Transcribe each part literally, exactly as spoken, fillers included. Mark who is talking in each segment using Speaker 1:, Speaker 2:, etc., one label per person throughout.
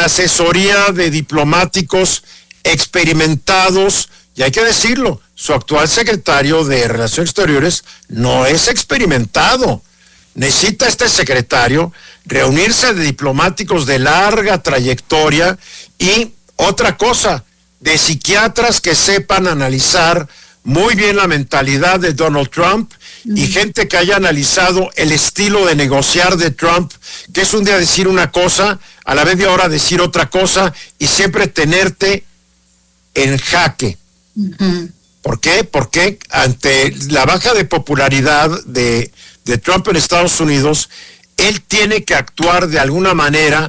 Speaker 1: la asesoría de diplomáticos experimentados, y hay que decirlo, su actual secretario de Relaciones Exteriores no es experimentado. Necesita este secretario reunirse de diplomáticos de larga trayectoria y otra cosa, de psiquiatras que sepan analizar muy bien la mentalidad de Donald Trump uh-huh. y gente que haya analizado el estilo de negociar de Trump, que es un día decir una cosa, a la media hora decir otra cosa y siempre tenerte en jaque. Uh-huh. ¿Por qué? Porque ante la baja de popularidad de, de Trump en Estados Unidos, él tiene que actuar de alguna manera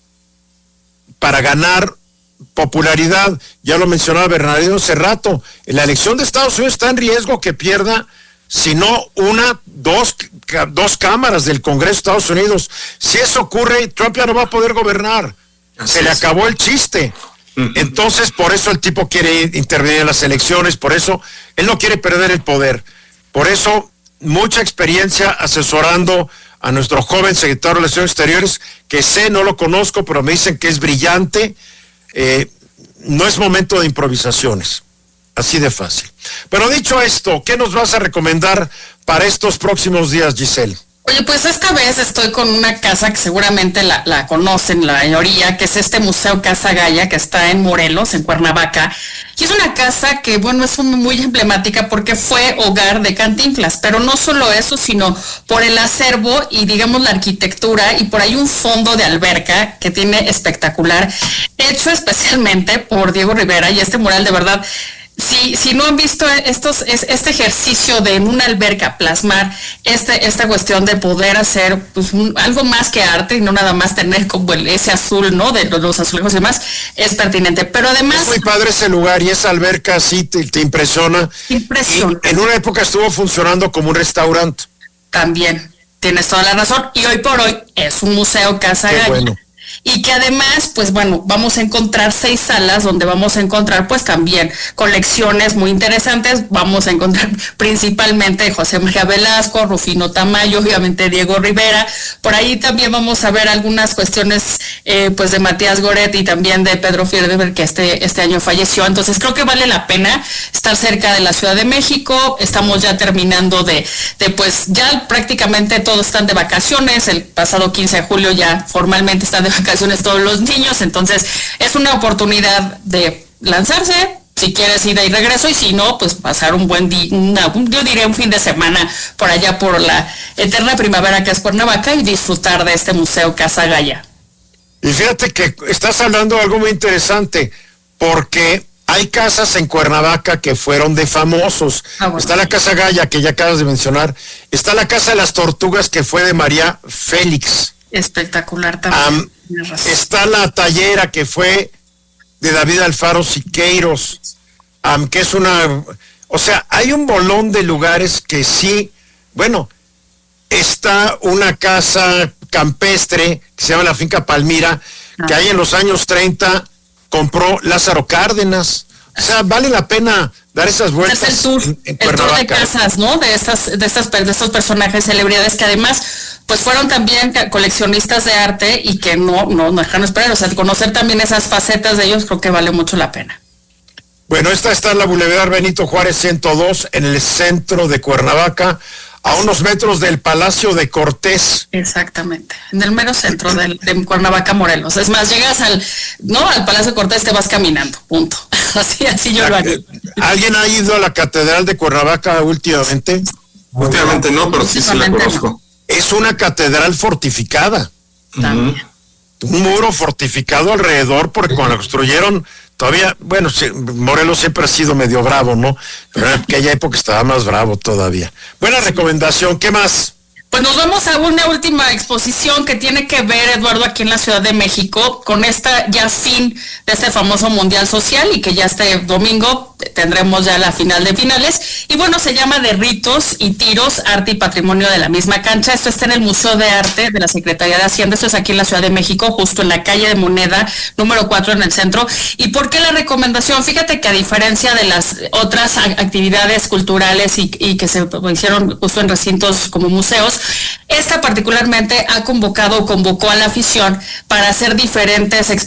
Speaker 1: para ganar popularidad. Ya lo mencionaba Bernardino hace rato, la elección de Estados Unidos está en riesgo que pierda, si no una, dos, dos cámaras del Congreso de Estados Unidos. Si eso ocurre, Trump ya no va a poder gobernar. Así Se es. le acabó el chiste. Entonces, por eso el tipo quiere intervenir en las elecciones, por eso él no quiere perder el poder. Por eso, mucha experiencia asesorando a nuestro joven secretario de Relaciones Exteriores, que sé, no lo conozco, pero me dicen que es brillante. Eh, no es momento de improvisaciones, así de fácil. Pero dicho esto, ¿qué nos vas a recomendar para estos próximos días, Giselle?
Speaker 2: Oye, pues esta vez estoy con una casa que seguramente la, la conocen la mayoría, que es este Museo Casa Gaya, que está en Morelos, en Cuernavaca. Y es una casa que, bueno, es muy emblemática porque fue hogar de Cantinflas, pero no solo eso, sino por el acervo y, digamos, la arquitectura, y por ahí un fondo de alberca que tiene espectacular, hecho especialmente por Diego Rivera, y este mural de verdad... Si, si no han visto estos, es, este ejercicio de en una alberca plasmar este, esta cuestión de poder hacer pues, un, algo más que arte y no nada más tener como el, ese azul, ¿no? De los, los azulejos y demás, es pertinente. Pero además...
Speaker 1: Es muy padre ese lugar y esa alberca sí te, te impresiona.
Speaker 2: Impresiona.
Speaker 1: Y en una época estuvo funcionando como un restaurante.
Speaker 2: También, tienes toda la razón. Y hoy por hoy es un museo Casa Gaya.
Speaker 1: Bueno.
Speaker 2: Y que además, pues bueno, vamos a encontrar seis salas donde vamos a encontrar pues también colecciones muy interesantes. Vamos a encontrar principalmente José María Velasco, Rufino Tamayo, obviamente Diego Rivera. Por ahí también vamos a ver algunas cuestiones eh, pues de Matías Goret y también de Pedro Fierdeber, que este, este año falleció. Entonces creo que vale la pena estar cerca de la Ciudad de México. Estamos ya terminando de, de pues ya prácticamente todos están de vacaciones. El pasado quince de julio ya formalmente están de vacaciones todos los niños, entonces es una oportunidad de lanzarse, si quieres ida y regreso, y si no, pues pasar un buen día, yo diría un fin de semana por allá por la eterna primavera que es Cuernavaca y disfrutar de este Museo Casa Gaya.
Speaker 1: Y fíjate que estás hablando de algo muy interesante, porque hay casas en Cuernavaca que fueron de famosos. Ah, bueno. Está la Casa Gaya, que ya acabas de mencionar, está la Casa de las Tortugas, que fue de María Félix.
Speaker 2: Espectacular también.
Speaker 1: Um, está la Tallera, que fue de David Alfaro Siqueiros, um, que es una... O sea, hay un bolón de lugares que sí... Bueno, está una casa campestre que se llama la Finca Palmira, ah. que ahí en los años treinta compró Lázaro Cárdenas. O sea, vale la pena dar esas vueltas.
Speaker 2: Es el tour, en, en el tour de casas, ¿no? De estas, de estas, de estos personajes, celebridades que además, pues fueron también coleccionistas de arte y que no, no, no dejaron esperar. O sea, conocer también esas facetas de ellos creo que vale mucho la pena.
Speaker 1: Bueno, esta está en la Boulevard Benito Juárez ciento dos, en el centro de Cuernavaca, a unos metros del Palacio de Cortés.
Speaker 2: Exactamente, en el mero centro de, de Cuernavaca, Morelos. Es más, llegas al, no, al Palacio de Cortés, te vas caminando, punto. Así, así yo la, lo hago.
Speaker 1: ¿Alguien ha ido a la Catedral de Cuernavaca últimamente?
Speaker 3: Últimamente no, pero sí, sí la conozco. No.
Speaker 1: Es una catedral fortificada.
Speaker 2: También.
Speaker 1: Un muro fortificado alrededor, porque cuando la construyeron, todavía, bueno, sí, Morelos siempre ha sido medio bravo, ¿no? Pero en aquella época estaba más bravo todavía. Buena recomendación, ¿qué más?
Speaker 2: Pues nos vamos a una última exposición que tiene que ver, Eduardo, aquí en la Ciudad de México, con esta ya fin de este famoso Mundial Social, y que ya este domingo tendremos ya la final de finales. Y bueno, se llama De Ritos y Tiros, Arte y Patrimonio de la Misma Cancha. Esto está en el Museo de Arte de la Secretaría de Hacienda. Esto es aquí en la Ciudad de México, justo en la calle de Moneda, número cuatro en el centro. ¿Y por qué la recomendación? Fíjate que a diferencia de las otras actividades culturales y, y que se hicieron justo en recintos como museos, esta particularmente ha convocado o convocó a la afición para hacer diferentes exposiciones